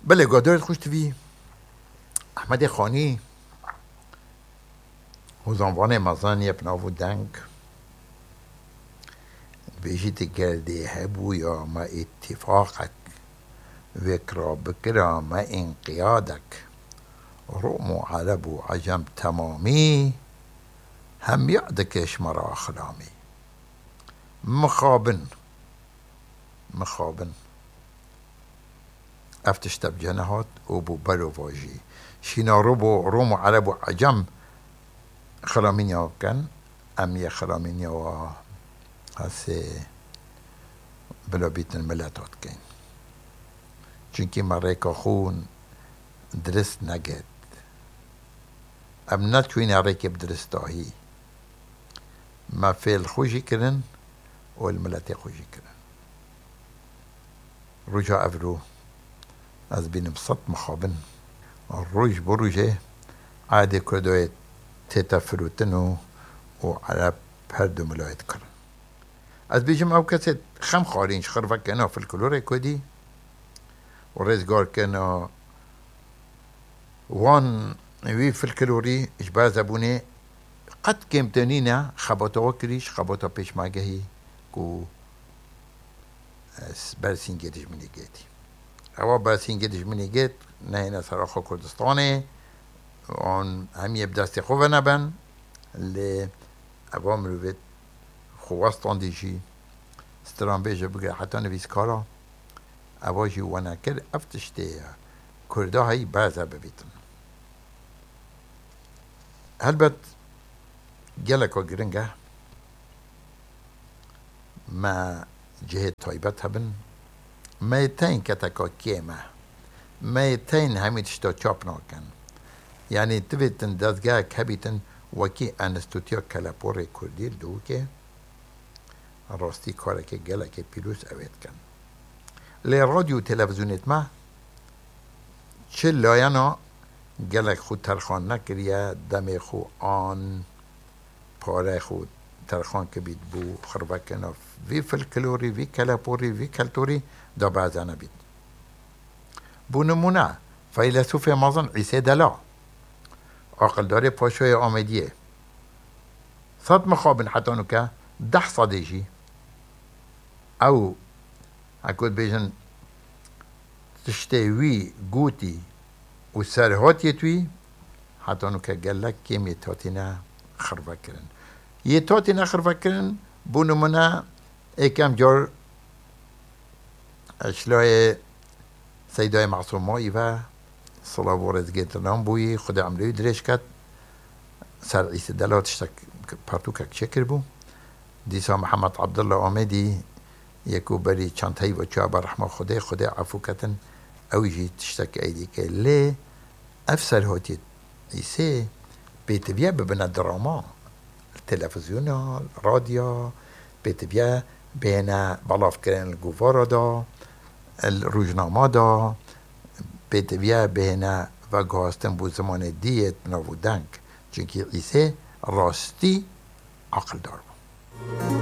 بله گادرت خوش توی احمد خانی وزانوان مزانی پناو دنگ بيجيت گرده هبو یا ما اتفاقك وكرا بكرا ما انقيادك روم و عرب و عجم تمامی هم يعدكش مرا أخلامي مخابن افتشتب جنهات و بو بلو واجي شينا روم و عرب و عجم خلامين كان ام يا خلامين يا هسه بلا بيت الملاتات كين چونكي مريكا خون درست نگد ام نتوين عليك بدرستاهي ما فيل خوشي كرن والملاتي خوشي كرن رجع افرو از بين بسط مخابن الروج بروجه عادي كردويت تتفروتنو وعرب هردو ملايت كرن از بيجم او كسد خم خارينش خرفك كنا في الكلوري كودي ورزقار كنا وان وي في الكلوري اشباه زبوني قد كمتنينا خبطا وكريش خبطا بيش ماجهي كو برسين جيدش مني جيتي او برسين جيدش مني جيت نهينا صراحة كردستاني وان هم يبدأستي خوفا نبن اللي اوام رويت خواستان ديجي ستران بيجا بقى حتى نفيس كارا اواجي وانا كر افتشتي كردا هاي بعضا ببيتن هلبت جلك وقرنجة ما جهة طيبت هبن ميتين كتاكا كيما ميتين همي تشتا چاپنا كن يعني تبتن دازگاه كبيتن وكي انستوتيا كالابوري كردير دوكي راستی کاره که گله که پیروز اوید کن لی رادیو تلویزیونیت ما چه لاینا گله خود ترخان نکریه دم خو آن پاره خود ترخان که بید بو خربکن وی فلکلوری وی کلپوری وی کلتوری دا بعضا نبید بو نمونه فیلسوف مازن عیسی دلا عقل داره پاشوی آمدیه صد مخابن حتی نکه 10 صديجي او اكود بيجن تشتوي قوتي وسرهات يتوي حتى انو كقالك كيم يتاتينا خرفكرن يتاتينا خرفكرن بونو منا ايكام جور اشلاي سيداي معصوماي و صلاة ورزقيت بوي خدا عملوي دريش كات سر عيسى دلات اشتك پارتوكك شكر بو دیسا محمد عبدالله آمدی یکو بری چند هی و چا برحمه خدا عفو کتن اویجی تشتک ایدی که لی افسر هاتی ایسه بیتویه ببنه دراما التلفزيون الراديو بیتویه بینه بلاف کرن الگوارا دا الروجنامه دا بیتویه بینه و گاستن بو زمان دیت ناو دنگ چونکه ایسه راستی عقل دار